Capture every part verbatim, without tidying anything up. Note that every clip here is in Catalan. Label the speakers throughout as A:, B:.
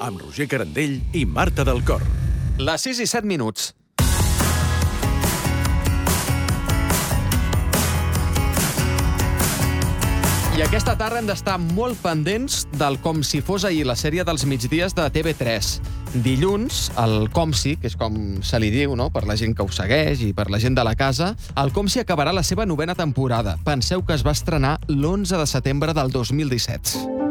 A: amb Roger Carandell i Marta del Cor.
B: Les sis i set minuts. I aquesta tarda hem d'estar molt pendents del Com si fos ahir, la sèrie dels migdies de T V tres. Dilluns, el Com si, que és com se li diu, no?, per la gent que ho segueix i per la gent de la casa, el Com si acabarà la seva novena temporada. Penseu que es va estrenar l'onze de setembre del dos mil disset.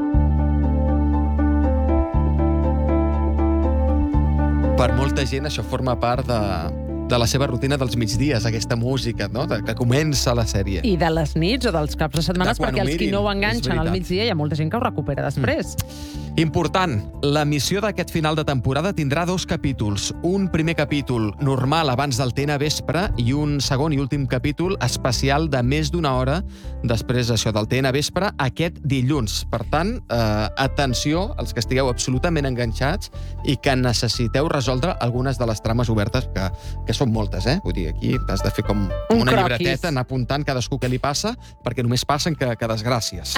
B: Per molta gent això forma part de... de la seva rutina dels migdies, aquesta música, no?, de, que comença la sèrie.
C: I de les nits o dels caps de setmanes, perquè els qui no ho enganxen al migdia hi ha molta gent que ho recupera després.
B: Mm. Important, l'emissió d'aquest final de temporada tindrà dos capítols. Un primer capítol normal abans del T N vespre i un segon i últim capítol especial de més d'una hora després això del T N vespre aquest dilluns. Per tant, eh, atenció als que estigueu absolutament enganxats i que necessiteu resoldre algunes de les trames obertes que, que són moltes, eh? Vull dir, aquí has de fer com
C: un
B: una
C: croquis.
B: llibreteta, anar apuntant cadascú què li passa, perquè només passen que, que desgràcies.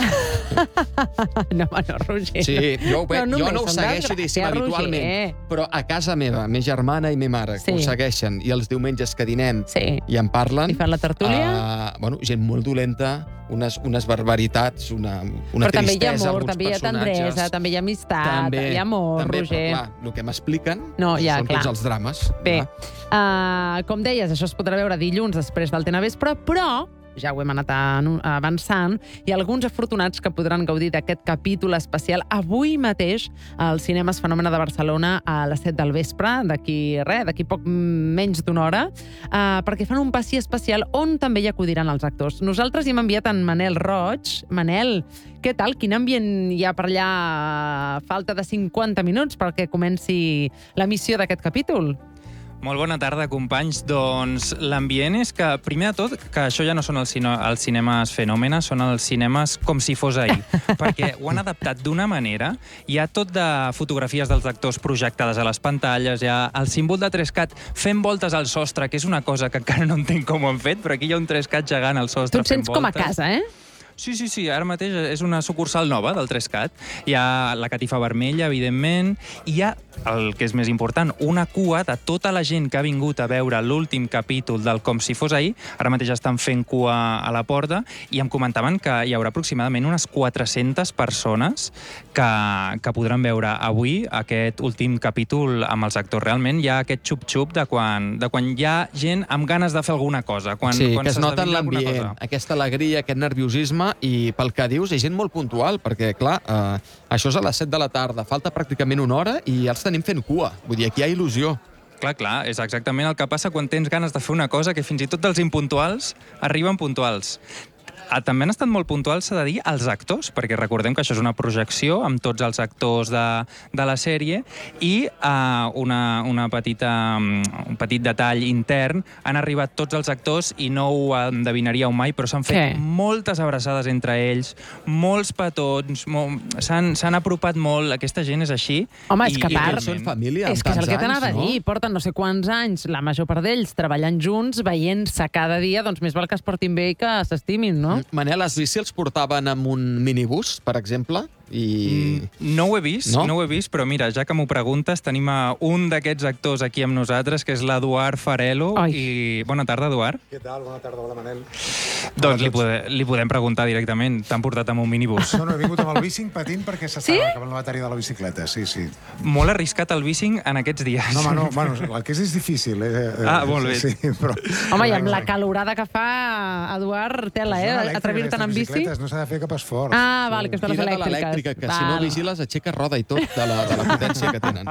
C: No, home, no, Roger.
B: Sí, jo, bé,
C: no,
B: jo no ho
C: són
B: segueixo, diguéssim,
C: desgràcies,
B: habitualment,
C: Roger.
B: però a casa meva, me germana i me mare,
C: Sí.
B: que ho segueixen, i els diumenges que dinem
C: Sí.
B: i en parlen...
C: I fan la tertúlia?
B: Uh, bueno, gent molt dolenta, unes, unes barbaritats, una, una
C: Però també hi ha
B: tristesa,
C: amor,
B: alguns
C: també hi ha
B: personatges.
C: tendresa, també hi ha amistat,
B: També,
C: hi ha amor,
B: també,
C: Roger.
B: Però, clar, el que m'expliquen
C: No, ja,
B: són
C: clar.
B: tots els drames.
C: Bé,
B: clar.
C: uh, com deies, això es podrà veure dilluns després del T N vespre, però ja ho hem anat avançant, hi ha alguns afortunats que podran gaudir d'aquest capítol especial avui mateix als Cinemes Fenòmena de Barcelona a les set del vespre, d'aquí res, d'aquí poc menys d'una hora, uh, perquè fan un passi especial on també hi acudiran els actors. Nosaltres hi hem enviat en Manel Roig. Manel, què tal? Quin ambient hi ha per allà? Falta de cinquanta minuts perquè comenci l'emissió d'aquest capítol.
D: Molt bona tarda, companys. Doncs l'ambient és que, primer de tot, que això ja no són els, cine els cinemes Fenòmena, són els cinemes com si fos ahir, perquè ho han adaptat d'una manera. Hi ha tot de fotografies dels actors projectades a les pantalles, hi ha el símbol de tres cat fent voltes al sostre, que és una cosa que encara no entenc com ho han fet, però aquí hi ha un tres cat gegant al sostre
C: fent voltes. Tu et sents com a casa, eh?
D: Sí, sí, sí, ara mateix és una sucursal nova del tres cat. Hi ha la catifa vermella, evidentment. Hi ha, el que és més important, una cua de tota la gent que ha vingut a veure l'últim capítol del Com si fos ahir. Ara mateix estan fent cua a la porta i em comentaven que hi haurà aproximadament unes quatre-centes persones que, que podran veure avui aquest últim capítol amb els actors. Realment hi ha aquest xup-xup de quan, de quan hi ha gent amb ganes de fer alguna cosa. Quan,
B: sí,
D: quan
B: que es nota en
D: s'esdevingui alguna
B: l'ambient,
D: cosa.
B: aquesta alegria, aquest nerviosisme, i pel que dius, hi ha gent molt puntual, perquè, clar, eh, això és a les set de la tarda, falta pràcticament una hora i ja els tenim fent cua. Vull dir, aquí hi ha il·lusió.
D: Clar, clar, és exactament el que passa quan tens ganes de fer una cosa que fins i tot els impuntuals arriben puntuals. També han estat molt puntuals, s'ha de dir, els actors, perquè recordem que això és una projecció amb tots els actors de, de la sèrie i uh, una, una petita, um, un petit detall intern, han arribat tots els actors i no ho endevinaríeu mai, però s'han fet
C: Què?
D: moltes abraçades entre ells, molts petons, molt, s'han apropat molt, aquesta gent és així.
C: Home, és
D: i,
C: que a
D: i
C: part...
B: Són família amb
C: És que és el
B: tants
C: que t'anava a
B: anys,
C: dir. Porten no sé quants anys, la major part d'ells, treballant junts, veient-se cada dia, doncs més val que es portin bé i que s'estimin, no?
B: Manel, has vist si els portaven amb un minibús, per exemple? I...
D: No ho he vist,
B: no?
D: no ho he vist, però mira, ja que m'ho preguntes, tenim a un d'aquests actors aquí amb nosaltres, que és l'Eduard Farelo.
C: Ai.
D: I bona tarda, Eduard.
E: Què tal? Bona tarda, hola, Manel.
D: Doncs li, pode, li podem preguntar directament. T'han portat amb un minibús.
E: No, no, he vingut amb el bicing patint perquè s'estava
C: Sí?
E: acabant la bateria de la bicicleta, sí, sí.
D: Molt arriscat el bicing en aquests dies.
E: No, home, no, bueno, el que és és difícil. Eh?
D: Ah, molt bé.
E: Sí, però...
C: Home, i amb la calorada que fa, Eduard, tela, eh? Atrevir-te a anar amb bici.
E: No s'ha de fer cap esforç.
C: Ah, val, que són les
B: Tira de
C: elèctriques.
B: l'elèctrica, que si no vigiles aixeca roda i tot de la, de la potència que tenen.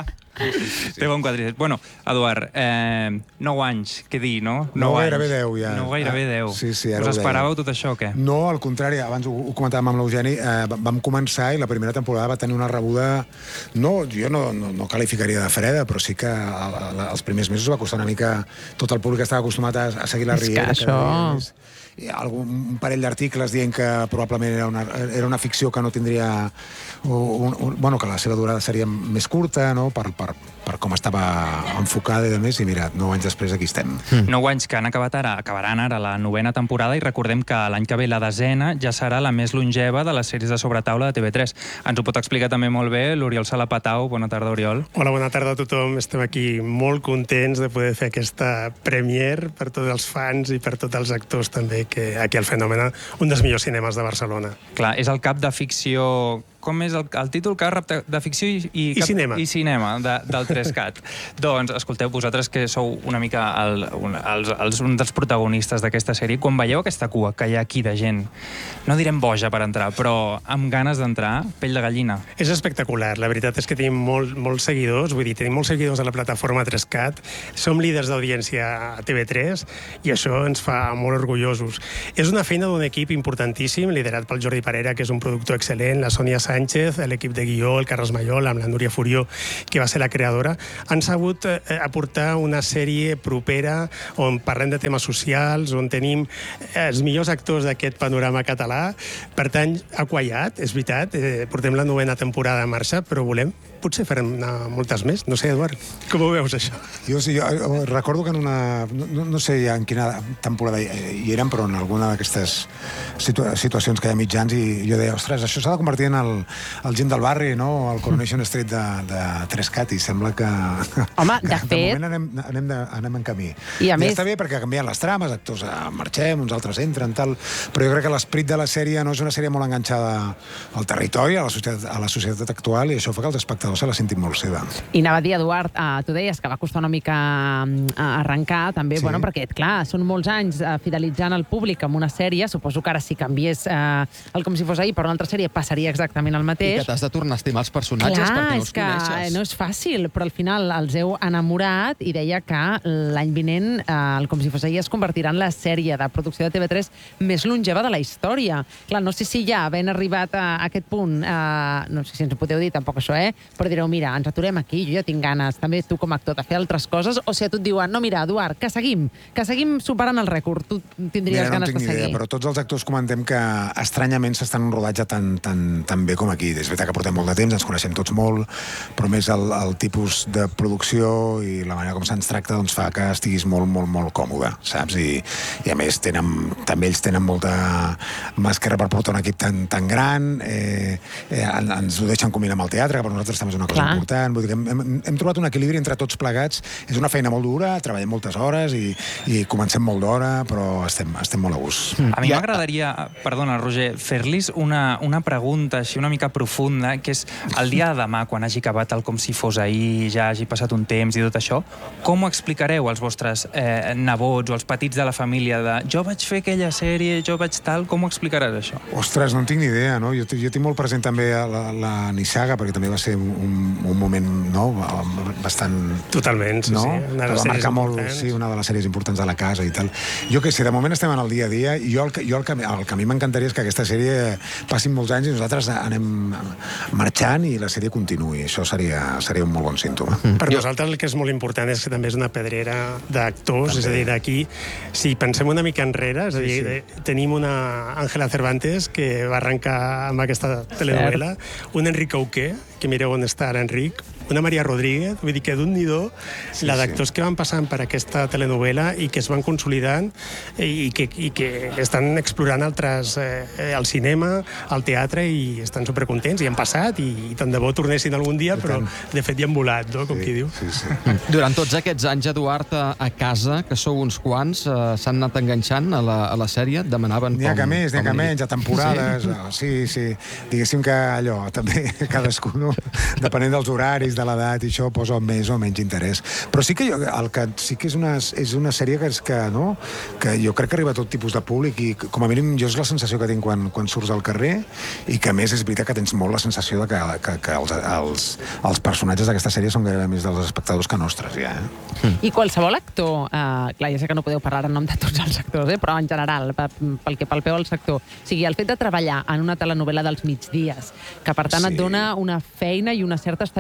D: Té bon quadrillet. Bueno, Eduard, eh, nou anys, què dir, no?
E: No,
D: Nou
E: gairebé
D: anys.
E: deu, ja.
D: No gairebé
E: Ah,
D: deu.
E: sí, sí, ara
D: Us
E: ho deia.
D: esperàveu tot això o què?
E: No, al contrari, abans ho, ho comentàvem amb l'Eugeni, eh, vam començar i la primera temporada va tenir una rebuda, no, jo no, no, no qualificaria de freda, però sí que a, a, als primers mesos va costar una mica, tot el públic estava acostumat a, a seguir la
C: És que
E: riera.
C: això-
E: cada dia més. I algun, un parell d'articles dient que probablement era una, era una ficció que no tindria un, un, bueno, que la seva durada seria més curta, no? per, per, per per com estava enfocada i de més, i mira, nou anys després aquí estem.
D: Mm. Nou anys que han acabat ara, acabaran ara la novena temporada, i recordem que l'any que ve la desena ja serà la més longeva de les sèries de sobretaula de T V tres. Ens ho pot explicar també molt bé l'Oriol Salapatau. Bona tarda, Oriol.
F: Hola, bona tarda a tothom. Estem aquí molt contents de poder fer aquesta premier per tots els fans i per tots els actors també, que aquí al Fenòmena, un dels millors cinemes de Barcelona.
D: Clar, és el cap de ficció... Com és el, el títol? Cap de, de ficció i, i,
F: I
D: cap,
F: cinema.
D: I cinema de, del tres cat. Doncs, escolteu, vosaltres que sou una mica el, un, els, els, un dels protagonistes d'aquesta sèrie, quan veieu aquesta cua que hi ha aquí de gent, no direm boja per entrar, però amb ganes d'entrar, pell de gallina.
F: És espectacular. La veritat és que tenim molt, molts seguidors, vull dir, tenim molts seguidors a la plataforma tres cat, som líders d'audiència a T V tres i això ens fa molt orgullosos. És una feina d'un equip importantíssim, liderat pel Jordi Parera, que és un productor excel·lent, la Sònia Sánchez, l'equip de guió, el Carles Mayol, amb la Núria Furió, que va ser la creadora, han sabut eh, aportar una sèrie propera on parlem de temes socials, on tenim els millors actors d'aquest panorama català. Per tant, ha quallat, és veritat, eh, portem la novena temporada en marxa, però volem, potser farem moltes més. No sé, Eduard, com ho veus, això?
E: Jo, sí, jo recordo que en una... No, no sé ja en quina temporada hi eren, però en alguna d'aquestes situa situacions que hi ha mitjans, i jo deia, ostres, això s'ha de convertir en el, el gym del barri, no? El Coronation Street de, de tres cat, i sembla que...
C: Home,
E: que
C: de fet...
E: De moment anem, anem, de, anem en camí.
C: I a
E: I
C: més...
E: està bé perquè canvien les trames, actors marxem, uns altres entren, tal, però jo crec que l'esperit de la sèrie no és una sèrie molt enganxada al territori, a la societat, a la societat actual, i això fa que els espectadors se la sentin molt seva.
C: I anava a dir, Eduard, eh, tu deies que va costar una mica eh, arrencar, també,
E: Sí.
C: bueno, perquè, clar, són molts anys eh, fidelitzant el públic amb una sèrie, suposo que ara si canviés eh, el Com si fos ahir per una altra sèrie passaria exactament el
B: I
C: mateix.
B: que t'has de tornar a estimar els personatges
C: Clar,
B: perquè no
C: és
B: els
C: que
B: coneixes.
C: no és fàcil, però al final els heu enamorat, i deia que l'any vinent eh, el Com si fos ahir es convertirà en la sèrie de producció de T V tres més longeva de la història. Clar, no sé si ja, havent arribat a aquest punt, eh, no sé si ens ho podeu dir tampoc això, eh? Però direu, mira, ens aturem aquí, jo ja tinc ganes, també tu com a actor, de fer altres coses, o si a tu et diuen, no, mira, Eduard, que seguim, que seguim superant el rècord, tu tindries
E: Mira, no
C: ganes
E: tinc
C: de
E: ni idea,
C: seguir.
E: però tots els actors comentem que estranyament s'estan en un rodatge tan, tan, tan bé com aquí. És veritat que portem molt de temps, ens coneixem tots molt, però més el, el tipus de producció i la manera com se'ns tracta doncs fa que estiguis molt, molt, molt còmode, saps? I, i a més tenen, també ells tenen molta mà esquerra per portar un equip tan, tan gran, eh, eh, ens ho deixen combinar amb el teatre, que per nosaltres també és una cosa
C: Clar.
E: important. Vull dir que hem, hem, hem trobat un equilibri entre tots plegats. És una feina molt dura, treballem moltes hores i, i comencem molt d'hora, però estem, estem molt a gust.
D: A mi m'agradaria, perdona, Roger, fer-los una, una pregunta així una mica profunda, que és el dia de demà, quan hagi acabat el Com si fos ahir, ja hagi passat un temps i tot això, com ho explicareu als vostres eh, nebots o als petits de la família de jo vaig fer aquella sèrie, jo vaig tal, com ho explicaràs això?
E: Ostres, no en tinc ni idea, no? Jo, jo tinc molt present també la, la Nissaga, perquè també va ser un, un moment, no?, bastant...
F: Totalment, sí,
E: no?
F: sí. Una de les
E: va marcar
F: sèries
E: molt,
F: importants.
E: sí, una de les sèries importants de la casa i tal. Jo què sé, de moment estem en el dia a dia, i jo el, que- jo el, que, el que a mi m'encantaria és que aquesta sèrie passin molts anys i nosaltres anem marxant i la sèrie continuï. Això seria, seria un molt bon símptoma. Mm.
F: Per nosaltres el que és molt important és que també és una pedrera d'actors, és a dir, d'aquí, si pensem una mica enrere, és a dir, sí, sí. tenim una Àngela Cervantes que va arrencar amb aquesta telenovela, un Enric Auqué, que mireu on està ara Enric, una Maria Rodríguez, vull dir que d'un nidó,
E: Sí,
F: la
E: sí.
F: d'actors que van passant per aquesta telenovela i que es van consolidant i que, i que estan explorant altres, eh, el cinema, el teatre, i estan supercontents, i han passat, i, i tant de bo tornessin algun dia, però de fet ja han volat, no?, com
E: Sí,
F: qui diu.
E: sí, sí.
B: Durant tots aquests anys, Eduard, a, a casa, que sou uns quants, eh, s'han anat enganxant a la, a la sèrie, et demanaven
E: N'hi ha
B: com...
E: que més, n'hi ha
B: com
E: que
B: li-
E: menys, a temporades, sí, sí, sí. Diguéssim que allò, també cadascú, no? Depenent dels horaris, de l'edat, i això posa més o menys interès. Però sí que jo, el que sí que és una, és una sèrie que, és que, no? que jo crec que arriba a tot tipus de públic, i com a mínim jo és la sensació que tinc quan, quan surts al carrer, i que a més és veritat que tens molt la sensació de que, que, que els, els, els personatges d'aquesta sèrie són gairebé més dels espectadors que nostres, ja. Eh?
C: I qualsevol actor, eh, clar, ja sé que no podeu parlar en nom de tots els actors, eh, però en general, pe- pel que palpeu al sector, o sigui, el fet de treballar en una telenovela dels migdies, que per tant
E: Sí.
C: et dona una feina i una certa estabilitat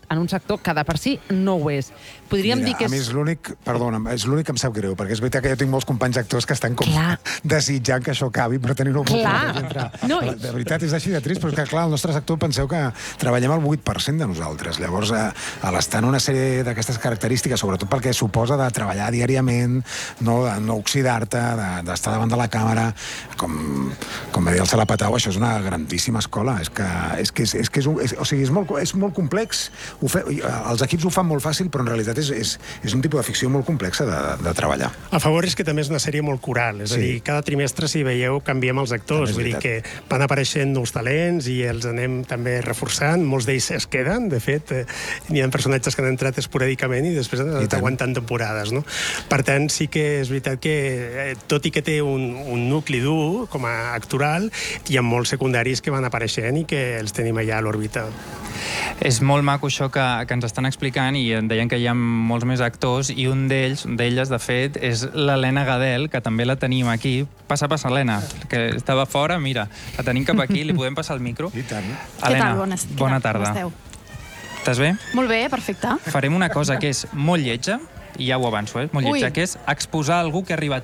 C: en un sector que de per si no ho és. Podríem
E: Mira,
C: dir que
E: a mi
C: és...
E: és l'únic, perdona, és l'únic que em sap greu, perquè és veritat que jo tinc molts companys actors que estan com
C: Clar.
E: desitjant que això acabi, però tenint
C: Clar.
E: l'oportunitat
C: No,
E: d'entrar.
C: i-
E: De veritat, és així de trist, però és que, clar, el nostre sector penseu que treballem el vuit per cent de nosaltres. Llavors, a, a l'estar en una sèrie d'aquestes característiques, sobretot pel que suposa de treballar diàriament, no, de no oxidar-te, de- d'estar davant de la càmera, com, com va dir el Salapatau, això és una grandíssima escola. És que és, que és, és, que és, un, és, o sigui, és, molt, és molt complex. Ho fe, els equips ho fan molt fàcil, però en realitat és, és, és un tipus de ficció molt complexa de, de treballar.
F: A favor és que també és una sèrie molt coral, és
E: Sí.
F: a dir, cada trimestre, si veieu, canviem els actors,
E: També és
F: vull dir
E: veritat.
F: que van apareixent nous talents i els anem també reforçant, molts d'ells es queden, de fet, eh, n'hi ha personatges que han entrat esporàdicament i després han anat
E: tant.
F: aguantant temporades, no? Per tant, sí que és veritat que, eh, tot i que té un, un nucli dur, com a actoral, hi ha molts secundaris que van apareixent i que els tenim allà a l'òrbita.
D: És molt maco això que, que ens estan explicant i em deien que hi ha molts més actors i un d'ells, d'elles, de fet, és l'Helena Gadel, que també la tenim aquí. Passa, passa, Helena, que estava fora, mira, la tenim cap aquí, li podem passar el micro?
E: I tant.
G: Què
D: Helena,
G: tal? Bones, què
D: bona
G: tal? Com
D: tarda.
G: esteu?
D: Estàs bé?
G: Molt bé, perfecte.
D: Farem una cosa que és molt lletja, i ja ho avanço, eh? Molt lletja,
G: Ui.
D: que és exposar algú que ha arribat